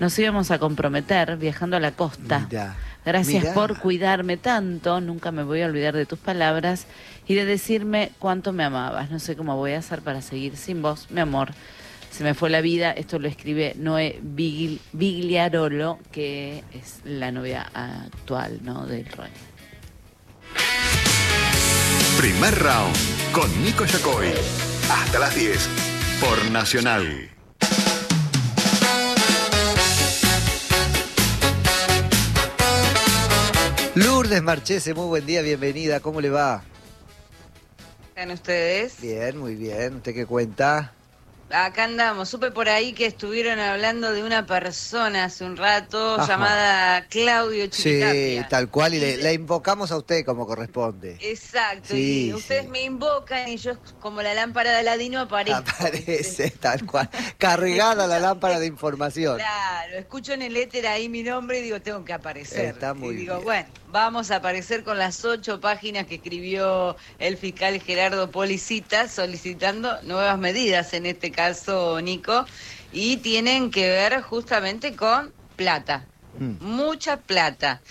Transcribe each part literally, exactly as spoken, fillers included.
nos íbamos a comprometer viajando a la costa. Mirá, Gracias mirá. por cuidarme tanto, nunca me voy a olvidar de tus palabras y de decirme cuánto me amabas. No sé cómo voy a hacer para seguir sin vos, mi amor. Se me fue la vida. Esto lo escribe Noé Bigli- Bigliarolo, que es la novia actual, ¿no?, del Ronnie. Primer round con Nico Yacoy. Hasta las diez por Nacional. Lourdes Marchese, muy buen día, bienvenida, ¿cómo le va? ¿Están ustedes? Bien, muy bien, ¿usted qué cuenta? Acá andamos. Supe por ahí que estuvieron hablando de una persona hace un rato Ajá. llamada Claudio Chiquitapia. Sí, tal cual, y le, la invocamos a usted como corresponde. Exacto, Sí, y ustedes sí. me invocan y yo como la lámpara de Aladino aparezco. Aparece, tal cual, cargada la lámpara de información. Claro, escucho en el éter ahí mi nombre y digo, tengo que aparecer. Está muy y digo, bien. bueno, vamos a aparecer con las ocho páginas que escribió el fiscal Gerardo Policita solicitando nuevas medidas, en este caso, Nico, y tienen que ver justamente con plata, Mm. mucha plata.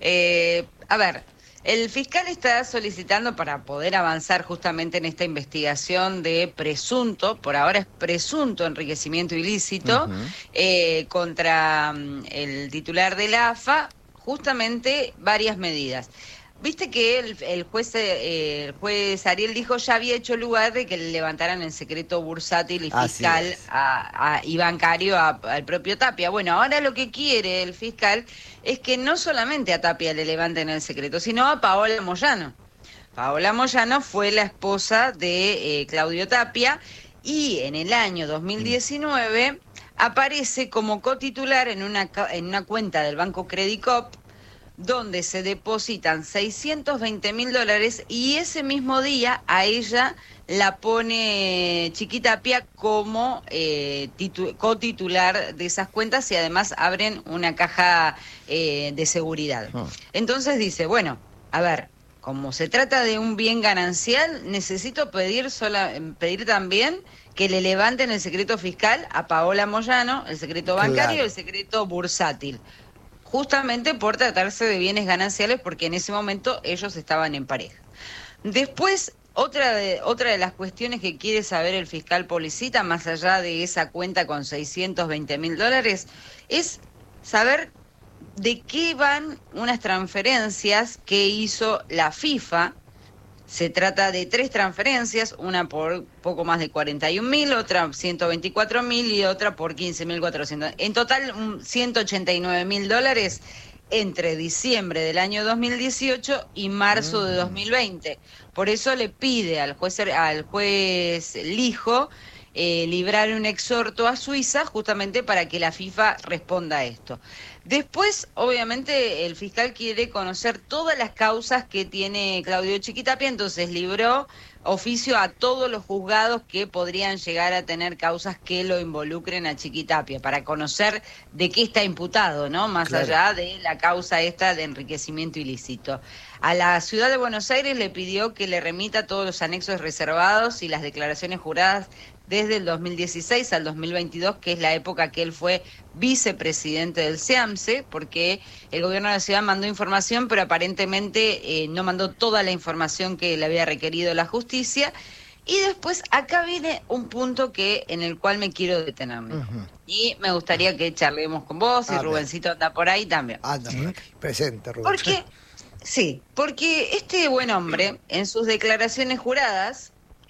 Eh, a ver, el fiscal está solicitando para poder avanzar justamente en esta investigación de presunto, por ahora es presunto enriquecimiento ilícito, Ujú. eh, contra mm, el titular de la A F A, justamente varias medidas. Viste que el, el juez eh, el juez Ariel dijo ya había hecho lugar de que le levantaran el secreto bursátil y Así fiscal es. a, a- y bancario a- al propio Tapia. Bueno, ahora lo que quiere el fiscal es que no solamente a Tapia le levanten el secreto, sino a Paola Moyano. Paola Moyano fue la esposa de eh, Claudio Tapia y en el año dos mil diecinueve aparece como cotitular en una, ca- en una cuenta del Banco Credicop donde se depositan seiscientos veinte mil dólares y ese mismo día a ella la pone Chiquitapia como eh, titu- cotitular de esas cuentas y además abren una caja eh, de seguridad. Ah. Entonces dice, bueno, a ver, como se trata de un bien ganancial, necesito pedir, sola, pedir también que le levanten el secreto fiscal a Paola Moyano, el secreto bancario y Claro. el secreto bursátil. Justamente por tratarse de bienes gananciales, porque en ese momento ellos estaban en pareja. Después, otra de, otra de las cuestiones que quiere saber el fiscal Policita, más allá de esa cuenta con seiscientos veinte mil dólares, es saber de qué van unas transferencias que hizo la FIFA. Se trata de tres transferencias, una por poco más de cuarenta y un mil, otra ciento veinticuatro mil y otra por quince mil cuatrocientos. En total, un ciento ochenta y nueve mil dólares entre diciembre del año dos mil dieciocho y marzo de dos mil veinte. Por eso le pide al juez, al juez Lijo eh, librar un exhorto a Suiza justamente para que la FIFA responda a esto. Después, obviamente, el fiscal quiere conocer todas las causas que tiene Claudio Chiquitapia, entonces libró oficio a todos los juzgados que podrían llegar a tener causas que lo involucren a Chiquitapia, para conocer de qué está imputado, ¿no? Más Claro. allá de la causa esta de enriquecimiento ilícito. A la Ciudad de Buenos Aires le pidió que le remita todos los anexos reservados y las declaraciones juradas desde el dos mil dieciséis al dos mil veintidós, que es la época que él fue vicepresidente del SEAMSE, porque el gobierno de la ciudad mandó información, pero aparentemente eh, no mandó toda la información que le había requerido la justicia. Y después acá viene un punto que en el cual me quiero detener. Ujú. Y me gustaría que charlemos con vos, A y ver. Rubencito anda por ahí también. Anda por aquí, presente, Rubén. Porque, sí, porque este buen hombre, en sus declaraciones juradas,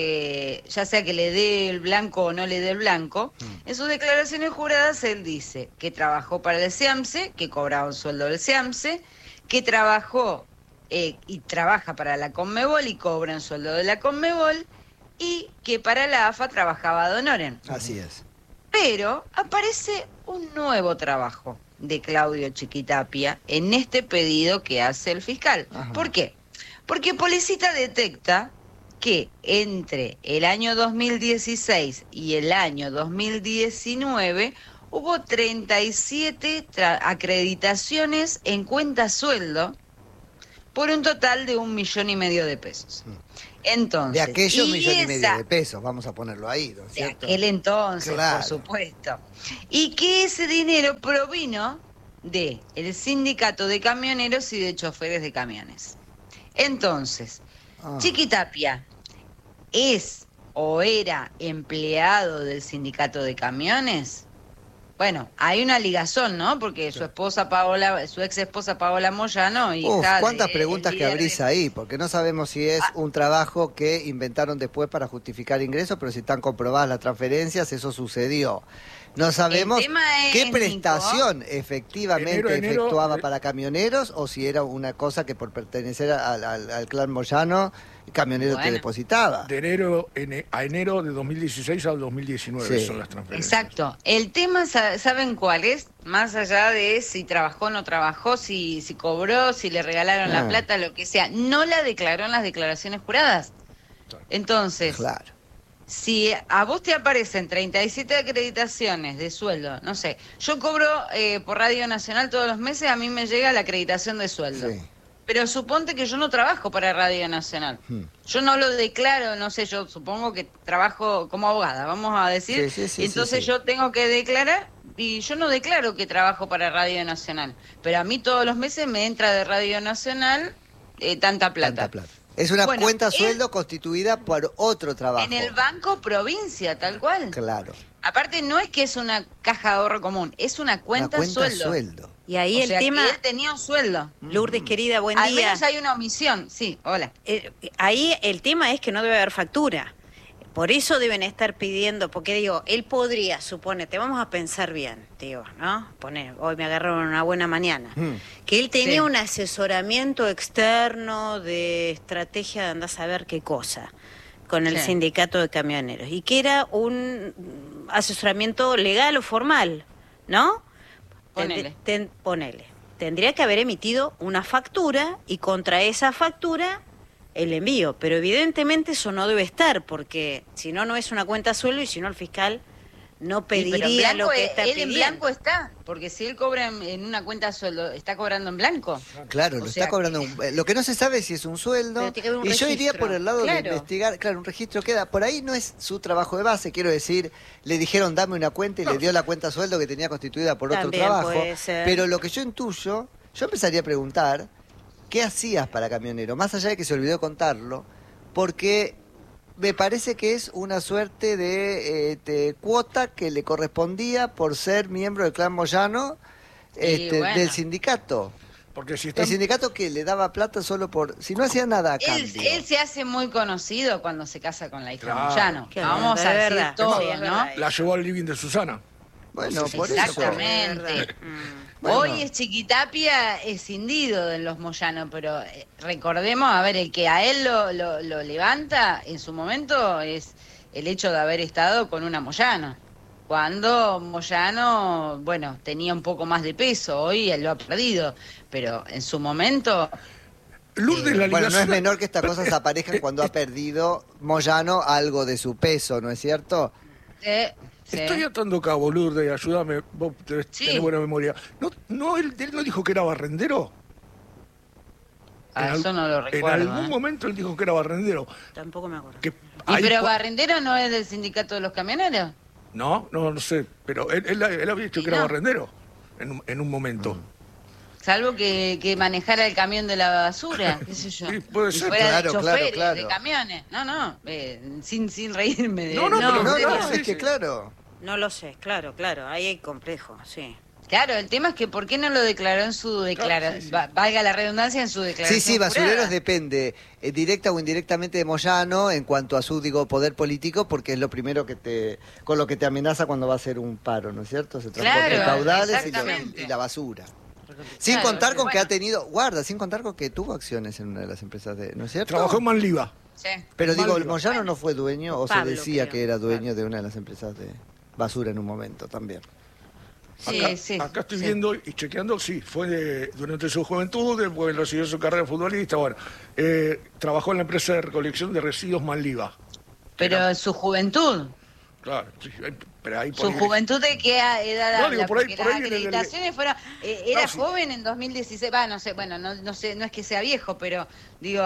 eh, ya sea que le dé el blanco o no le dé el blanco, en sus declaraciones juradas él dice que trabajó para el SEAMSE, que cobraba un sueldo del SEAMSE, que trabajó eh, y trabaja para la Conmebol y cobra un sueldo de la Conmebol, y que para la A F A trabajaba Don Oren. Así es. Pero aparece un nuevo trabajo de Claudio Chiquitapia en este pedido que hace el fiscal. Ajá. ¿Por qué? Porque Policita detecta que entre el año dos mil dieciséis y el año dos mil diecinueve hubo treinta y siete tra- acreditaciones en cuenta sueldo por un total de un millón y medio de pesos. Entonces, De aquellos y millones y esa- medio de pesos, vamos a ponerlo ahí, ¿no es de cierto? aquel entonces, Claro. por supuesto. Y que ese dinero provino de el sindicato de camioneros y de choferes de camiones. Entonces, Ah. Chiquitapia es o era empleado del sindicato de camiones. Bueno, hay una ligazón, ¿no? Porque su esposa Paola, su ex esposa Paola Moyano, hija Uf, cuántas de- preguntas el que líder abrís de- ahí, porque no sabemos si es un trabajo que inventaron después para justificar ingresos, pero si están comprobadas las transferencias, eso sucedió. No sabemos tema es, qué Nico, prestación efectivamente Enero, enero, efectuaba eh. para camioneros o si era una cosa que por pertenecer al, al- al clan Moyano, el camionero te Bueno. depositaba. De enero ene- a enero de dos mil dieciséis al dos mil diecinueve Sí. son las transferencias. Exacto. El tema, sa- ¿saben cuál es? Más allá de si trabajó o no trabajó, si, si cobró, si le regalaron Ah. la plata, lo que sea. No la declaró en las declaraciones juradas. Entonces, Claro. si a vos te aparecen treinta y siete acreditaciones de sueldo, no sé, yo cobro eh, por Radio Nacional todos los meses, a mí me llega la acreditación de sueldo. Sí. Pero suponte que yo no trabajo para Radio Nacional. Hmm. Yo no lo declaro, no sé, yo supongo que trabajo como abogada, vamos a decir. Sí, sí, sí, Entonces sí, sí. yo tengo que declarar y yo no declaro que trabajo para Radio Nacional. Pero a mí todos los meses me entra de Radio Nacional eh, tanta plata. Tanta plata. Es una Bueno, cuenta es- sueldo constituida por otro trabajo. En el Banco Provincia, tal cual. Claro. Aparte no es que es una caja de ahorro común, es una cuenta, una cuenta sueldo. sueldo. Y ahí O el sea, que tema, él tenía un sueldo. Lourdes querida, buen Al día. menos hay una omisión, sí, hola. Eh, ahí el tema es que no debe haber factura. Por eso deben estar pidiendo, porque digo, él podría, suponete, vamos a pensar bien, digo, ¿no? Poner, hoy me agarraron una buena mañana. Mm. Que él tenía Sí. un asesoramiento externo de estrategia de andar a saber qué cosa con el Sí. sindicato de camioneros. Y que era un asesoramiento legal o formal, ¿no? Ponele. Tend- ten- ponele. Tendría que haber emitido una factura y contra esa factura el envío, pero evidentemente eso no debe estar porque si no, no es una cuenta sueldo y si no el fiscal no Sí, pero en pediría blanco, lo que eh, está él pidiendo. en blanco está, porque si él cobra en, en una cuenta sueldo, está cobrando en blanco. Claro, O lo sea está cobrando. un- eh, Lo que no se sabe es si es un sueldo. Pero tiene que haber un Y yo iría registro. por el lado de Claro. investigar. Claro, un registro queda. Por ahí no es su trabajo de base, quiero decir. Le dijeron dame una cuenta y le dio la cuenta sueldo que tenía constituida por otro También trabajo. puede ser. Pero lo que yo intuyo, yo empezaría a preguntar, ¿qué hacías para camionero? Más allá de que se olvidó contarlo, porque me parece que es una suerte de, eh, de cuota que le correspondía por ser miembro del clan Moyano este, bueno. del sindicato. Porque si están... El sindicato que le daba plata solo por... Si no hacía nada a Él, cambio. él se hace muy conocido cuando se casa con la hija Claro. de Moyano. Qué Vamos lindo, a de decir verdad. todo, Sí, es ¿no? verdad. La llevó al living de Susana. Bueno, por eso. Exactamente. Mm. Bueno. Hoy es Chiquitapia escindido de los Moyano, pero eh, recordemos, a ver, el que a él lo, lo, lo levanta en su momento es el hecho de haber estado con una Moyano. Cuando Moyano, bueno, tenía un poco más de peso, hoy él lo ha perdido, pero en su momento... Lourdes, la Bueno, no es ligación- menor que estas cosas aparezcan cuando ha perdido Moyano algo de su peso, ¿no es cierto? eh, sí. Estoy atando cabo, Lourdes, ayúdame, vos tenés, Sí. tenés buena memoria. ¿No, no, él, él no dijo que era barrendero? Ah, En eso al- no lo recuerdo. En algún ¿eh? momento él dijo que era barrendero. Tampoco me acuerdo. Que ¿Y ahí pero po- Barrendero no es del sindicato de los camioneros? No, no, no sé, pero él, él, él había dicho Y que era no. barrendero en, un- en un momento. Mm. Salvo que, que manejara el camión de la basura, qué sé yo. Sí, puede Y ser. fuera Claro, de claro, choferes, claro. de camiones. No, no, eh, sin, sin reírme de... No, no, No, pero- no, pero- no, sí, es que sí. claro. No lo sé, claro, claro, ahí hay complejo, sí. Claro, el tema es que ¿por qué no lo declaró en su declaración? sí, sí. Valga la redundancia, en su declaración. Sí, sí, basureros jurada. depende, eh, directa o indirectamente de Moyano en cuanto a su, digo, poder político, porque es lo primero que te, con lo que te amenaza cuando va a hacer un paro, ¿no es cierto? Se transporta Claro, caudales y, lo- exactamente. y la basura. Sin Claro, contar con que bueno. ha tenido, guarda, sin contar con que tuvo acciones en una de las empresas de, ¿no es cierto? Trabajó en Manliva. Sí. Pero digo, Malviva. Moyano no fue dueño, o Pablo, se decía creo. que era dueño de una de las empresas de basura en un momento también. Sí, acá, sí, acá estoy sí. viendo y chequeando, sí, fue de- durante su juventud, después recibió su carrera de futbolista, bueno, eh, trabajó en la empresa de recolección de residuos Manliva. Pero su juventud, Claro, sí, eh, pero ahí por su ahí- juventud de qué edad No, habla, digo, por ahí- porque por las ahí viene el- acreditaciones fueron, eh, era No, sí. joven en dos mil dieciséis, va, no sé, bueno, no, no sé, no es que sea viejo, pero digo,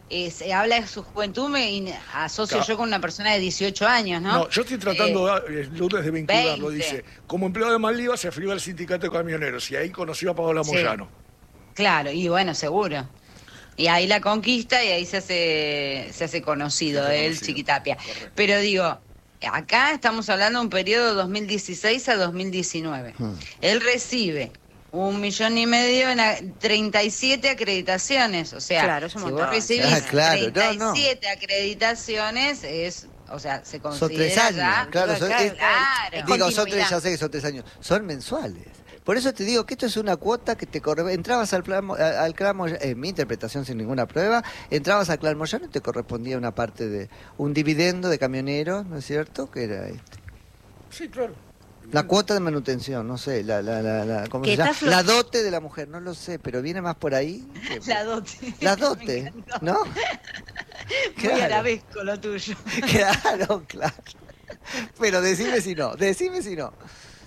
eh, se habla de su juventud, me in- asocio Claro. yo con una persona de dieciocho años, ¿no? No, yo estoy tratando, Eh, de, Lourdes, de vincularlo. veinte. Dice, como empleado de Malviva se afilió al sindicato de camioneros y ahí conoció a Paola Sí. Moyano. Claro, y bueno, seguro. Y ahí la conquista y ahí se hace, se hace conocido Se hace él, conocido. Chiquitapia. Correcto. Pero digo, acá estamos hablando de un periodo dos mil dieciséis a dos mil diecinueve. Hmm. Él recibe un millón y medio en a- treinta y siete acreditaciones. O sea, Claro, es un si vos montón. recibís Ah, claro, no, treinta y siete no. acreditaciones, es, o sea, se considera Son tres años, ya- claro, son, Claro, es- claro. digo, son Continuidad. tres, ya sé que son tres años, son mensuales. Por eso te digo que esto es una cuota que te corresponde. Entrabas al plan, al, al Clan Moyano, en mi interpretación sin ninguna prueba, entrabas al Clan Moyano y te correspondía una parte de un dividendo de camioneros, ¿no es cierto? Que era este. Sí, claro. La cuota de manutención, no sé, la, la, la, la, ¿cómo Que se llama? está flo- La dote de la mujer, no lo sé, pero viene más por ahí. que- La dote. La Me dote, encantó. ¿no? Muy arabesco lo tuyo. Claro, claro. Pero decime si no, decime si no.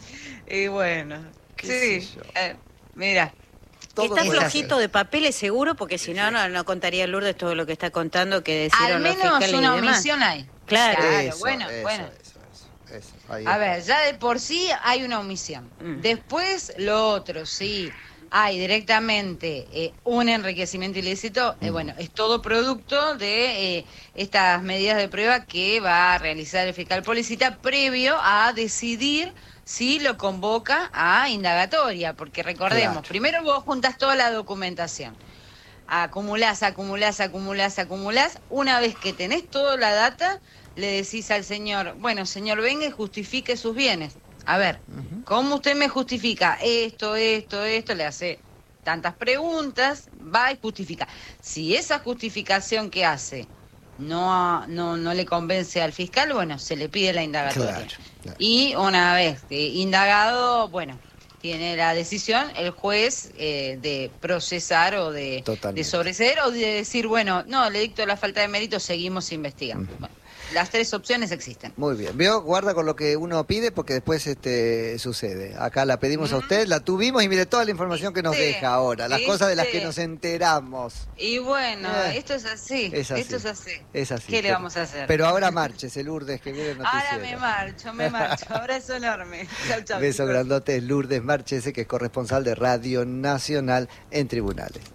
Y bueno, ¿Qué sí, sé yo? eh, mira, Todo Está puede flojito ser. de papeles seguro, porque si no, no, no contaría Lourdes todo lo que está contando, que decían al los menos fiscales y una demás. omisión hay. Claro. Eso, bueno, eso, bueno. eso, eso, eso. Ahí A está. ver, ya de por sí hay una omisión. Mm. Después, lo otro, sí, hay directamente eh, un enriquecimiento ilícito, eh, bueno, es todo producto de eh, estas medidas de prueba que va a realizar el fiscal Policita previo a decidir si lo convoca a indagatoria, porque recordemos, Claro. primero vos juntas toda la documentación, acumulás, acumulás, acumulás, acumulás, una vez que tenés toda la data, le decís al señor, bueno, señor, venga y justifique sus bienes. A ver, ¿cómo usted me justifica esto, esto, esto? Le hace tantas preguntas, va y justifica. Si esa justificación que hace no, no, no le convence al fiscal, bueno, se le pide la indagatoria. Claro, claro. Y una vez que indagado, bueno, tiene la decisión el juez eh, de procesar o de, Totalmente. de sobreseer o de decir, bueno, no, le dicto la falta de mérito, seguimos investigando. Bueno, las tres opciones existen. Muy bien. Veo, guarda con lo que uno pide porque después este sucede. Acá la pedimos a usted, la tuvimos y mire toda la información que nos ¿Viste? deja ahora, las cosas de las que ¿Viste? nos enteramos. Y bueno, Eh, esto es así, Es así. esto es así. Es así. ¿Qué le Pero- vamos a hacer? Pero ahora márchese, Lourdes, que viene el noticiero. Ahora me marcho, me marcho. Abrazo enorme. Chau, chau. Beso chicos. grandote, es Lourdes Márchese, que es corresponsal de Radio Nacional en tribunales.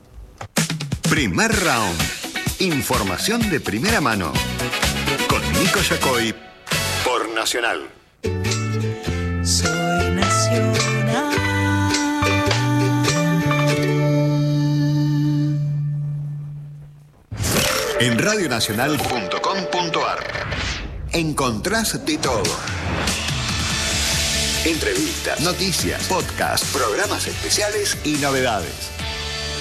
Primer round. Información de primera mano. Con Nico Yacoy por Nacional. Soy nacional. En radionacional punto com punto ar encontrás de todo. Entrevistas, noticias, podcasts, programas especiales y novedades.